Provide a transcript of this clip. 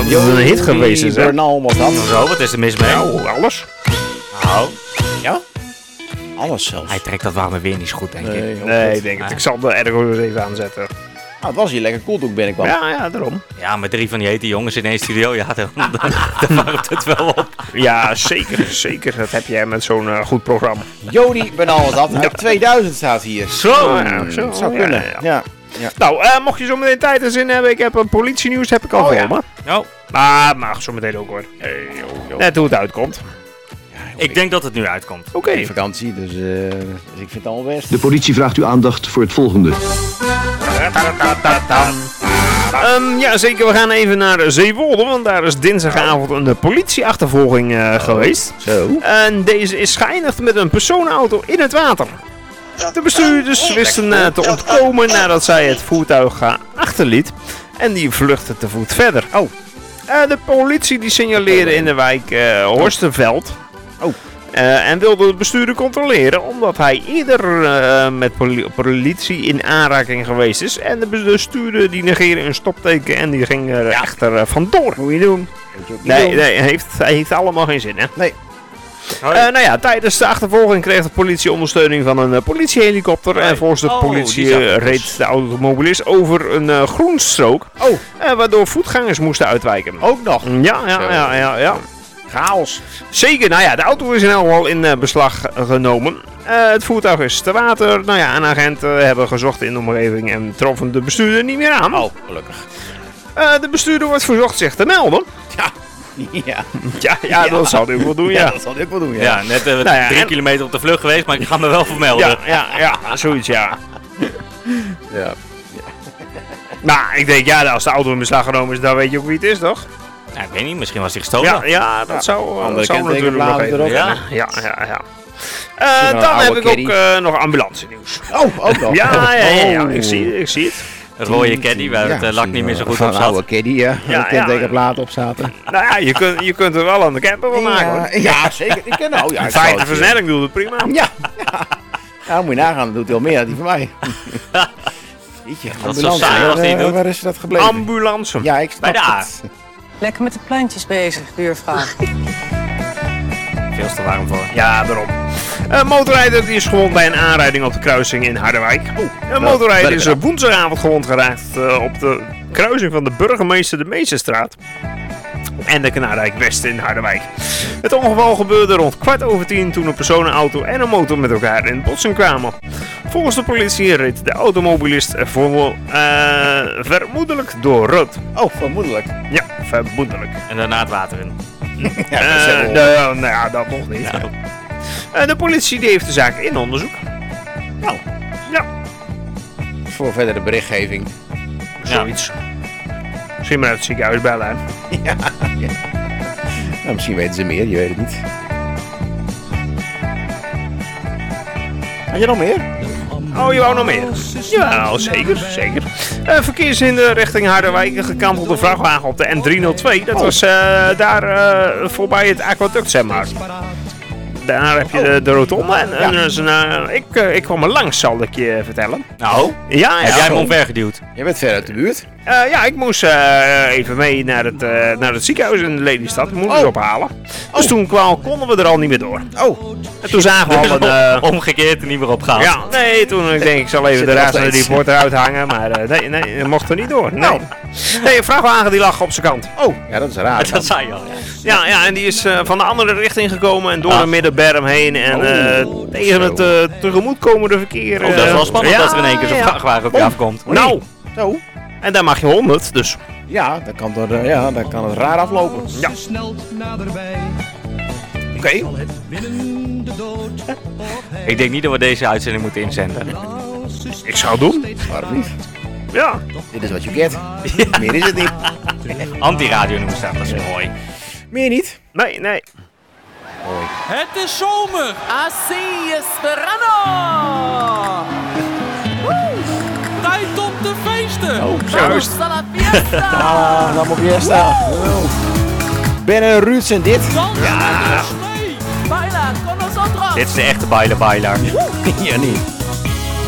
dat het een hit geweest is, hè? Bernal was dat. Zo, wat is er mis mee? Nou, alles. Nou, Ja? Alles zelfs. hij trekt dat warme weer niet zo goed, denk ik. Nee, ik denk het. Ik zal de ergens even aanzetten. Nou, het was hier lekker koel toen ik binnenkwam. Ja, daarom. Ja, met 3 van die hete jongens in één studio, ja, dan warmt het wel op. Ja, zeker. Dat heb jij met zo'n goed programma. Jody Bernal was dat. Uit 2000 staat hier. Zo! Ja, zo. Dat zou kunnen. Ja. Ja. Nou, mocht je zo meteen tijd en zin hebben, ik heb een politienieuws heb ik al voor me. Nou, Maar mag zo meteen ook hoor. Net hoe het uitkomt. ik denk dat het nu uitkomt. Oké. Vakantie, dus ik vind het allemaal best. De politie vraagt uw aandacht voor het volgende. Ja, zeker. We gaan even naar Zeewolde, want daar is dinsdagavond een politieachtervolging geweest. Zo. En deze is geëindigd met een personenauto in het water. De bestuurders wisten te ontkomen nadat zij het voertuig achterliet. En die vluchtte te voet verder. De politie die signaleerde in de wijk Horstenveld. En wilde de bestuurder controleren omdat hij eerder met politie in aanraking geweest is. En de bestuurder die negeerde een stopteken en die ging er echter vandoor. Moet je doen. Nee, hij heeft allemaal geen zin, hè? Nee. Nou ja, tijdens de achtervolging kreeg de politie ondersteuning van een politiehelikopter. En volgens de politie reed de automobilist over een groenstrook. Waardoor voetgangers moesten uitwijken. Ook nog. Ja. Chaos. Zeker, nou ja, de auto is in elk geval in beslag genomen. Het voertuig is te water. Nou ja, en agenten hebben gezocht in de omgeving en troffen de bestuurder niet meer aan. Gelukkig. De bestuurder wordt verzocht zich te melden. Ja, dat zal hij ook wel doen, ja. Dat zal ik wel doen, Ja, net 3 kilometer op de vlucht geweest, maar ik ga me wel vermelden. Ja, zoiets, ja. Ja. Nou, ik denk, als de auto in beslag genomen is, dan weet je ook wie het is, toch? Ja, ik weet niet, misschien was hij gestolen. Ja, dat zou Andere natuurlijk nog kentekenplaten even. erop. Ja. Ja. een Dan oude heb ik caddy. ook nog ambulance nieuws. Ook nog. Ja, ik zie het. Een rode caddy waar het lak niet meer zo goed van op een zat. oude caddy, ja. Ja, Waar kentekenplaten op zaten. Nou ja, je kunt er wel aan de camper van maken, hoor. Ja, zeker. Ik ken nou. Ja, ik zou Feite het, versnelling doet het prima. Ja. Ja, moet je nagaan. Dat doet hij al meer dan die van mij. Jeetje, Dat is zo saai als hij het doet. Waar is dat gebleven? Ambulance. Ja, ik snap Bij de A. het. Lekker met de plantjes bezig, buurvrouw. Veel te warm voor. Ja, daarom. Een motorrijder die is gewond bij een aanrijding op de kruising in Harderwijk. Een motorrijder is woensdagavond gewond geraakt op de kruising van de Burgemeester de Meesterstraat en de Kanaardijk West in Harderwijk. Het ongeval gebeurde rond 10:15 toen een personenauto en een motor met elkaar in botsing kwamen. Volgens de politie reed de automobilist vermoedelijk door rood. Vermoedelijk. Ja, vermoedelijk. En daarna het water in. Nou ja, dat nog niet. De politie die heeft de zaak in onderzoek. Nou. Ja. Voor verdere berichtgeving. Zoiets. Misschien maar uit het ziekenhuis bellen. Hè? Ja. Nou, misschien weten ze meer, je weet het niet. Had je nog meer? Oh, je wou nog meer? Ja, zeker. Verkeershinder richting Harderwijk. Gekantelde vrachtwagen op de N302. Dat was daar voorbij het aquaduct, zeg maar. Daar heb je de rotonde. Ik kwam er langs, zal ik je vertellen. Nou, Ja, heb jij hem omver geduwd? Je bent ver uit de buurt. Ik moest even mee naar het ziekenhuis in Lelystad. Moeders ophalen. Dus toen konden we er al niet meer door. En toen zagen we al een... Omgekeerd en niet meer opgehaald. Ja, nee, toen ik zal even de razende report eruit hangen. Maar nee, we mochten niet door. Nee. Nee, een vrachtwagen die lag op zijn kant. Ja, dat is raar. Dat zei je al. Ja, en die is van de andere richting gekomen en door de middenberm heen. En tegen het tegemoetkomende verkeer. Dat is wel spannend dat er in één keer zo'n vrachtwagen op je afkomt. Nou, Zo. en daar mag je 100, dus. Ja, dan kan het raar aflopen. Ja. Oké. Ik denk niet dat we deze uitzending moeten inzenden. Ik zou het doen. Waarom niet? Ja. Dit is wat je get. Meer is het niet. Anti-radio noemen ze dat, dat is mooi. Meer niet. Nee. Het is zomer! Así es verano! Tijd om te feesten! Juist. Vamos a la fiesta! Vamos fiesta. Ben en Ruud en dit. Dans met de slee! Baila con nosotros! Dit is de echte bailer. Ja, niet.